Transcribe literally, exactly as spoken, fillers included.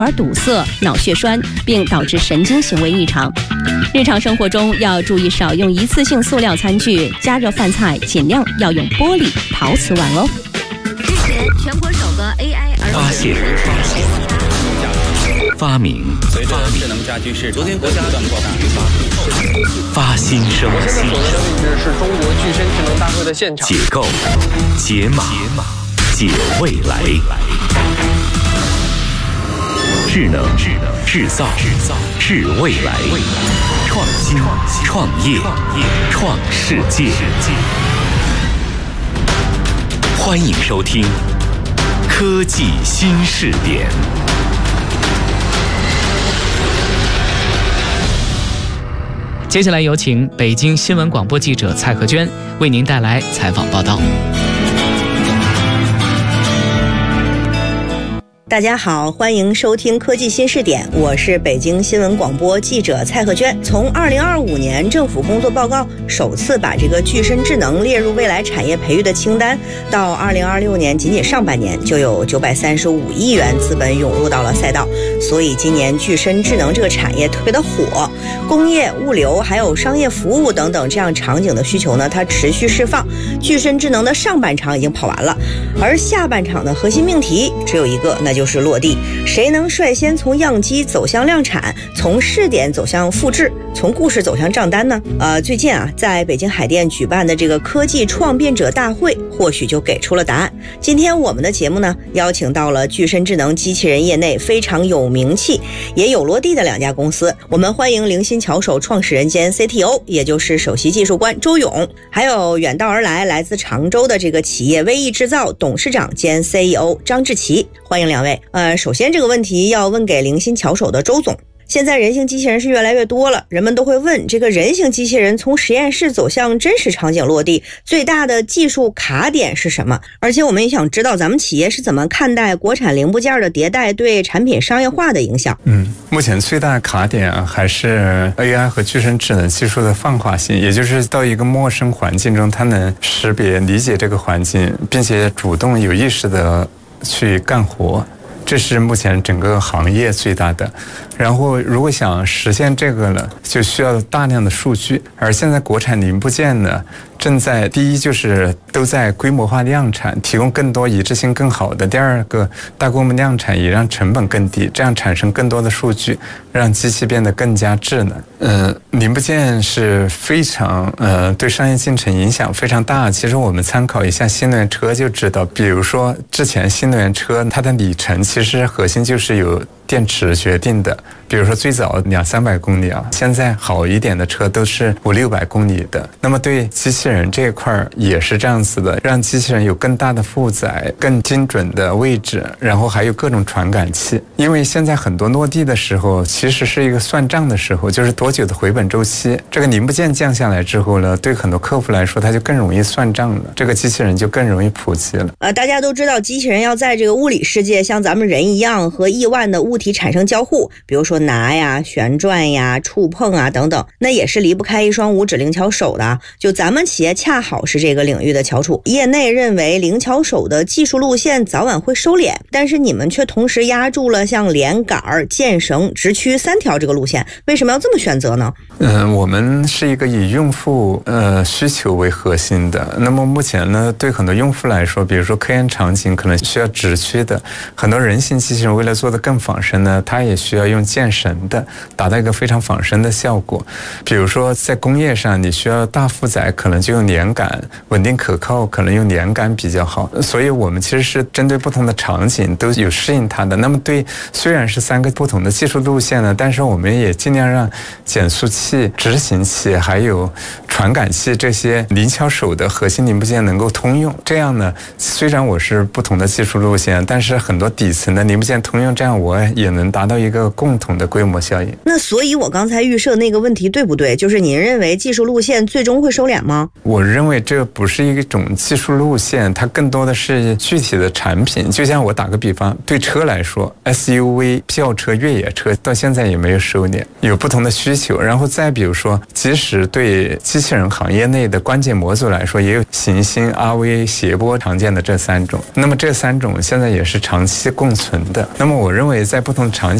而堵塞、脑血栓，并导致神经行为异常。日常生活中要注意少用一次性塑料餐具，加热饭菜尽量要用玻璃、陶瓷碗哦。 日前，全国首个 A I 儿童发现、发明、 随着智能家居市场，昨天国家不断扩大发新生。 我现在所在的位置是中国具身智能大会的现场。 解构、解码、解未来。智能、智能、制造、制造、智未来。创新、创业、创世界。欢迎收听科技新视点。 接下来有请北京新闻广播记者蔡和娟为您带来采访报道。 大家好，欢迎收听科技新视点，我是北京新闻广播记者蔡和娟。从二零二五年政府工作报告首次把这个具身智能列入未来产业培育的清单，到二零二六年仅仅上半年就有九百三十五亿元资本涌入到了赛道，所以今年具身智能这个产业特别的火，工业、物流还有商业服务等等这样场景的需求呢，它持续释放。具身智能的上半场已经跑完了，而下半场的核心命题只有一个，那就就是落地。谁能率先从样机走向量产，从试点走向复制，从故事走向账单呢？呃，最近啊，在北京海淀举办的这个科技创变者大会，或许就给出了答案。今天我们的节目呢，邀请到了具身智能机器人业内非常有名气也有落地的两家公司。我们欢迎灵芯巧手创始人兼 C T O， 也就是首席技术官周勇，还有远道而来来自常州的这个企业威易制造董事长兼 C E O 张志奇，欢迎两位。呃，首先这个问题要问给灵芯巧手的周总。现在人形机器人是越来越多了，人们都会问，这个人形机器人从实验室走向真实场景落地，最大的技术卡点是什么？而且我们也想知道咱们企业是怎么看待国产零部件的迭代对产品商业化的影响。 嗯，目前最大的卡点啊，还是 A I 和具身智能技术的泛化性，也就是到一个陌生环境中，它能识别、理解这个环境，并且主动有意识的去干活。这是目前整个行业最大的。然后如果想实现这个呢，就需要大量的数据。而现在国产零部件呢，正在第一就是都在规模化量产，提供更多一致性更好的。第二个，大规模量产也让成本更低，这样产生更多的数据，让机器变得更加智能。呃，零部件是非常呃对商业进程影响非常大。其实我们参考一下新能源车就知道，比如说之前新能源车它的里程其实核心就是由电池决定的，比如说最早两三百公里啊，现在好一点的车都是五六百公里的。那么对机器人这一块也是这样子的，让机器人有更大的负载、更精准的位置，然后还有各种传感器。因为现在很多落地的时候，其实是一个算账的时候，就是多久的回本周期。这个零部件降下来之后呢，对很多客户来说，它就更容易算账了，这个机器人就更容易普及了。 呃，大家都知道，机器人要在这个物理世界像咱们人一样和亿万的物体产生交互，比如说拿呀、旋转呀、触碰啊等等，那也是离不开一双五指灵巧手的。就咱们企业恰好是这个领域的翘楚，业内认为灵巧手的技术路线早晚会收敛，但是你们却同时压住了像连杆、剑绳、直驱三条这个路线，为什么要这么选择呢？ 嗯、呃，我们是一个以用户呃需求为核心的。那么目前呢，对很多用户来说，比如说科研场景可能需要直驱的，很多人形机器人为了做得更仿生呢，它也需要用剑绳的，达到一个非常仿生的效果。比如说在工业上，你需要大负载，可能就用连杆，稳定可靠，可能用连杆比较好。所以我们其实是针对不同的场景都有适应它的。那么对，虽然是三个不同的技术路线呢，但是我们也尽量让减速器、执行器还有传感器这些灵巧手的核心零部件能够通用。这样呢，虽然我是不同的技术路线，但是很多底层的零部件通用，这样我也能达到一个共共同的规模效应。 那所以我刚才预设那个问题对不对？就是您认为技术路线最终会收敛吗？ 我认为这不是一种技术路线，它更多的是具体的产品。就像我打个比方，对车来说 S U V、 轿车、越野车到现在也没有收敛，有不同的需求。然后再比如说，即使对机器人行业内的关键模组来说，也有行星、R V、谐波常见的这三种。那么这三种现在也是长期共存的。那么我认为在不同场景